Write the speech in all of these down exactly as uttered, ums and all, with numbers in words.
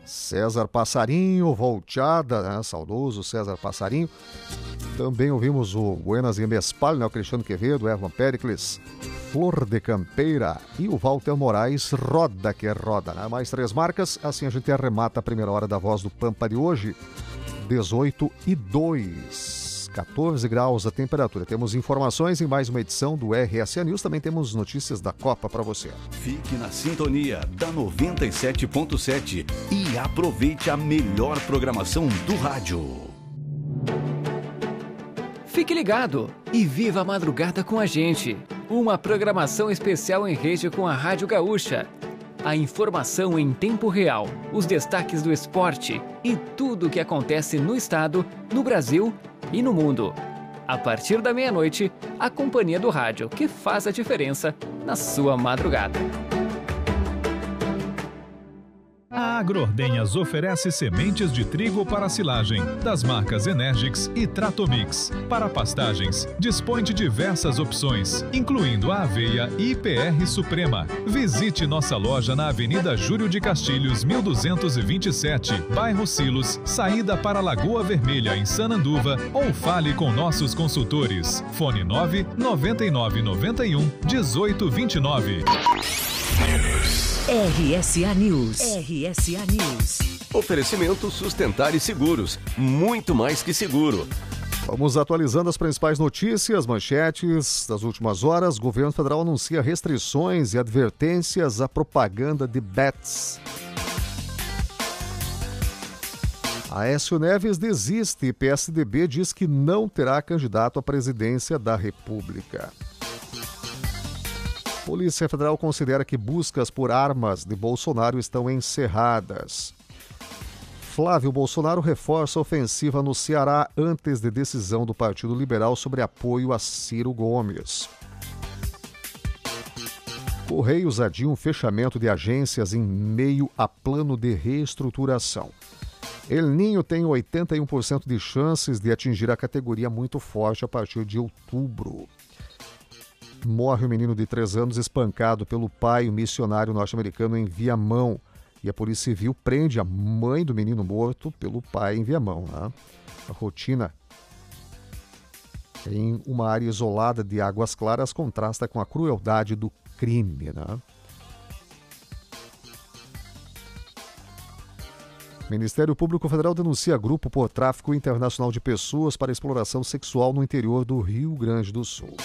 César Passarinho, Volteada, né? Saudoso César Passarinho. Também ouvimos o Buenas e Mespal, né? O Cristiano Quevedo, Evan Pericles, Flor de Campeira e o Walter Moraes, Roda que é Roda, né? Mais três marcas, assim a gente arremata a primeira hora da Voz do Pampa de hoje, dezoito e dois, quatorze graus a temperatura. Temos informações em mais uma edição do R S A News, também temos notícias da Copa para você. Fique na sintonia da noventa e sete ponto sete e aproveite a melhor programação do rádio. Fique ligado e viva a madrugada com a gente. Uma programação especial em rede com a Rádio Gaúcha. A informação em tempo real, os destaques do esporte e tudo o que acontece no estado, no Brasil e no mundo. A partir da meia-noite, a companhia do rádio que faz a diferença na sua madrugada. A Agroordenhas oferece sementes de trigo para silagem, das marcas Energix e Tratomix. Para pastagens, dispõe de diversas opções, incluindo a aveia I P R Suprema. Visite nossa loja na Avenida Júlio de Castilhos, mil duzentos e vinte e sete, bairro Silos, saída para Lagoa Vermelha, em Sananduva, ou fale com nossos consultores. Fone nove nove nove nove um, dezoito vinte e nove. R S A News. R S A News. Oferecimento Sustentar e Seguros. Muito mais que seguro. Vamos atualizando as principais notícias, manchetes das últimas horas. O governo federal anuncia restrições e advertências à propaganda de bets. Aécio Neves desiste e P S D B diz que não terá candidato à presidência da República. Polícia Federal considera que buscas por armas de Bolsonaro estão encerradas. Flávio Bolsonaro reforça a ofensiva no Ceará antes de decisão do Partido Liberal sobre apoio a Ciro Gomes. Correios adiam fechamento de agências em meio a plano de reestruturação. El Ninho tem oitenta e um por cento de chances de atingir a categoria muito forte a partir de outubro. Morre um menino de três anos espancado pelo pai, um missionário norte-americano em Viamão. E a Polícia Civil prende a mãe do menino morto pelo pai em Viamão. Né? A rotina em uma área isolada de Águas Claras contrasta com a crueldade do crime. Né? Ministério Público Federal denuncia grupo por tráfico internacional de pessoas para exploração sexual no interior do Rio Grande do Sul.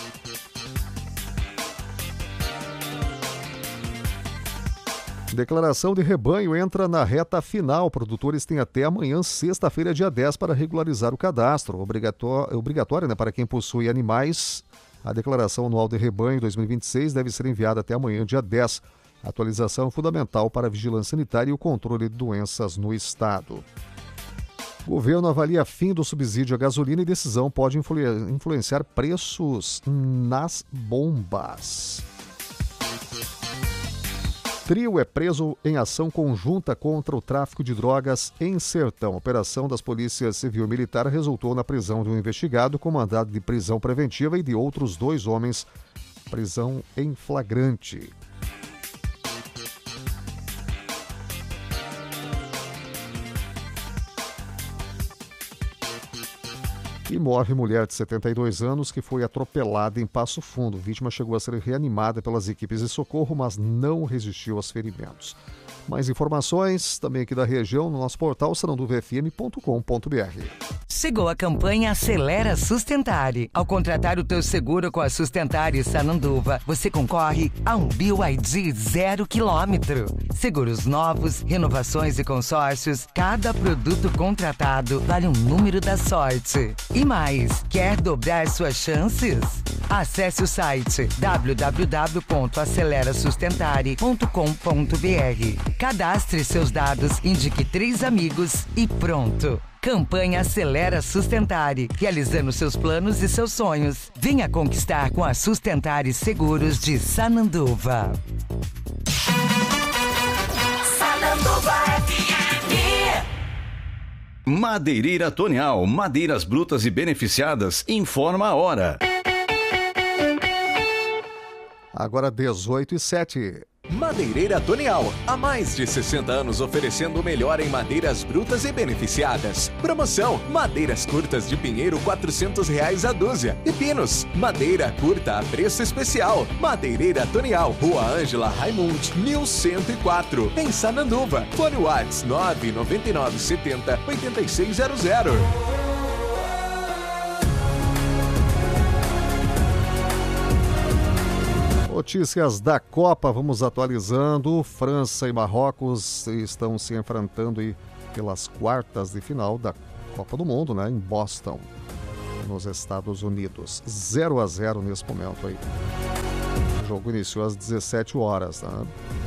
Declaração de rebanho entra na reta final. Produtores têm até amanhã, sexta-feira, dia dez, para regularizar o cadastro. Obrigatório, obrigatório né, para quem possui animais. A declaração anual de rebanho dois mil e vinte e seis deve ser enviada até amanhã, dia dez. A atualização é fundamental para a vigilância sanitária e o controle de doenças no estado. O governo avalia fim do subsídio à gasolina e decisão pode influ- influenciar preços nas bombas. Trio é preso em ação conjunta contra o tráfico de drogas em Sertão. A operação das polícias civil e militar resultou na prisão de um investigado com mandado de prisão preventiva e de outros dois homens, prisão em flagrante. E morre mulher de setenta e dois anos que foi atropelada em Passo Fundo. A vítima chegou a ser reanimada pelas equipes de socorro, mas não resistiu aos ferimentos. Mais informações também aqui da região no nosso portal sananduva f m ponto com ponto b r. Chegou a campanha Acelera Sustentare. Ao contratar o teu seguro com a Sustentare Sananduva, você concorre a um B Y D zero quilômetro. Seguros novos, renovações e consórcios, cada produto contratado vale um número da sorte. E mais, quer dobrar suas chances? Acesse o site w w w ponto acelera sustentare ponto com ponto b r. Cadastre seus dados, indique três amigos e pronto. Campanha Acelera Sustentare, realizando seus planos e seus sonhos. Venha conquistar com a Sustentare Seguros de Sananduva. Sananduva F M. Madeireira Tonial, madeiras brutas e beneficiadas, informa a hora. Agora dezoito e sete. Madeireira Tonial, há mais de sessenta anos oferecendo o melhor em madeiras brutas e beneficiadas. Promoção: madeiras curtas de pinheiro quatrocentos reais a dúzia e pinos, madeira curta a preço especial. Madeireira Tonial, Rua Ângela Raimund, mil cento e quatro, em Sananduva. Fone Whats nove nove nove setenta oitenta e seis zero zero. Notícias da Copa, vamos atualizando. França e Marrocos estão se enfrentando aí pelas quartas de final da Copa do Mundo, né, em Boston, nos Estados Unidos. zero a zero nesse momento aí. O jogo iniciou às dezessete horas, né?